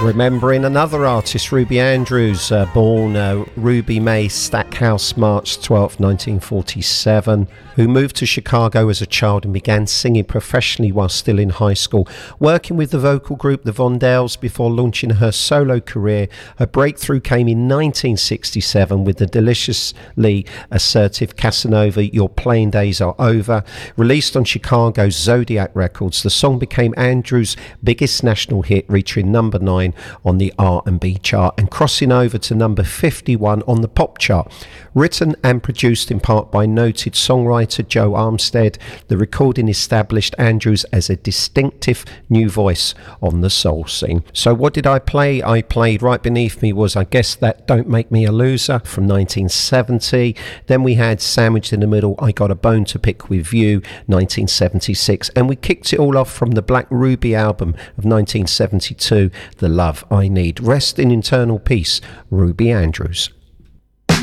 Remembering another artist, Ruby Andrews, born Ruby May Stackhouse, March 12, 1947, who moved to Chicago as a child and began singing professionally while still in high school, working with the vocal group The Vondells before launching her solo career. Her breakthrough came in 1967 with the deliciously assertive Casanova, Your Playing Days Are Over. Released on Chicago's Zodiac Records, the song became Andrews' biggest national hit, reaching number 9 on the R&B chart and crossing over to number 51 on the pop chart. Written and produced in part by noted songwriter Joe Armstead, the recording established Andrews as a distinctive new voice on the soul scene. So what did I play? I played Right Beneath Me was, I guess, that Don't Make Me a Loser from 1970. Then we had sandwiched in the middle, I Got a Bone to Pick with You, 1976. And we kicked it all off from the Black Ruby album of 1972, The Love I Need. Rest in eternal peace, Ruby Andrews.